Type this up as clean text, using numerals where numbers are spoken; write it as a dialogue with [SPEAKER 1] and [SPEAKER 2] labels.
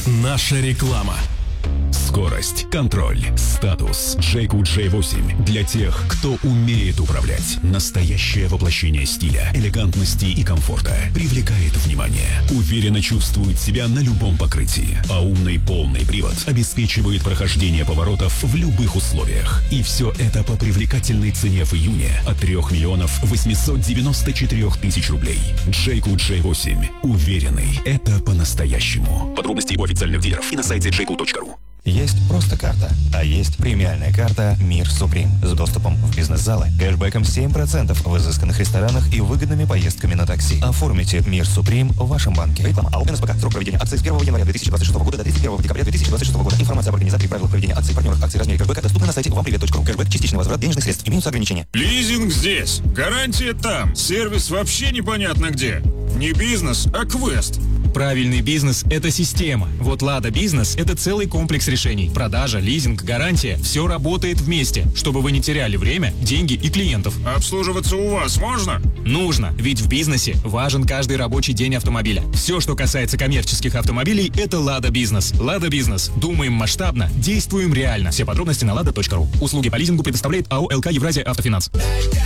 [SPEAKER 1] Наша реклама. Скорость, контроль, статус. Jayco J8 для тех, кто умеет управлять. Настоящее воплощение стиля, элегантности и комфорта. Привлекает внимание. Уверенно чувствует себя на любом покрытии. А умный полный привод обеспечивает прохождение поворотов в любых условиях. И все это по привлекательной цене в июне от 3 894 000 рублей. Jayco J8. Уверенный. Это по-настоящему. Подробности у официальных дилеров и на сайте jayco.ru.
[SPEAKER 2] Есть просто карта, а есть премиальная карта «Мир Суприм» с доступом в бизнес-залы, кэшбэком 7% в изысканных ресторанах и выгодными поездками на такси. Оформите «Мир Суприм» в вашем банке. Реклама АО НСПК. Срок проведения акции с 1 января 2026 года до 31 декабря 2026 года. Информация об организации и правилах проведения акций, партнерах акций, размере кэшбэка доступна на сайте вампривет.ру. Кэшбэк, частичный возврат денежных средств. Имеются ограничения.
[SPEAKER 3] Лизинг здесь. Гарантия там. Сервис вообще непонятно где. Не бизнес, а квест.
[SPEAKER 4] Правильный бизнес – это система. Вот Лада Бизнес – это целый комплекс решений. Продажа, лизинг, гарантия – все работает вместе, чтобы вы не теряли время, деньги и клиентов.
[SPEAKER 3] Обслуживаться у вас можно?
[SPEAKER 4] Нужно, ведь в бизнесе важен каждый рабочий день автомобиля. Все, что касается коммерческих автомобилей – это Лада Бизнес. Лада Бизнес. Думаем масштабно, действуем реально. Все подробности на lada.ru. Услуги по лизингу предоставляет АО ЛК Евразия Автофинанс.